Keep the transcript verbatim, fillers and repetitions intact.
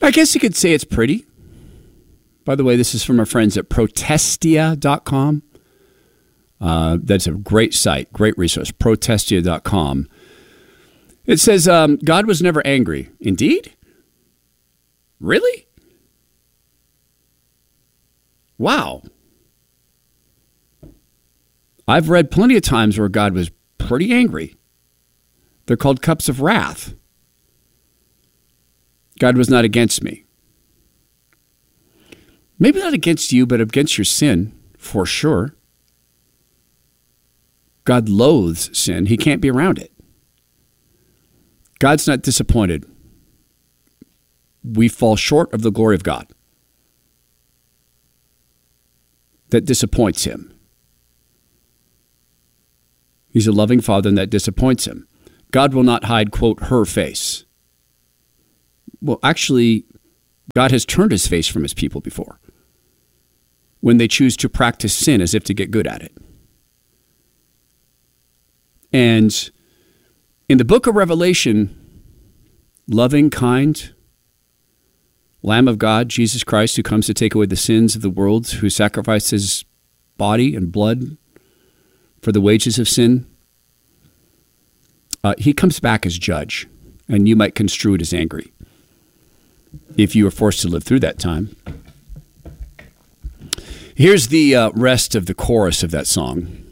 I guess you could say it's pretty. By the way, this is from our friends at protestia dot com. Uh, that's a great site, great resource, protestia dot com. It says, um, God was never angry. Indeed? Really? Wow. I've read plenty of times where God was pretty angry. They're called cups of wrath. God was not against me. Maybe not against you, but against your sin, for sure. God loathes sin. He can't be around it. God's not disappointed. We fall short of the glory of God. That disappoints him. He's a loving father, and that disappoints him. God will not hide, quote, her face. Well, actually, God has turned his face from his people before when they choose to practice sin as if to get good at it. And in the book of Revelation, loving, kind, Lamb of God, Jesus Christ, who comes to take away the sins of the world, who sacrificed his body and blood for the wages of sin, uh, he comes back as judge, and you might construe it as angry if you were forced to live through that time. Here's the uh, rest of the chorus of that song.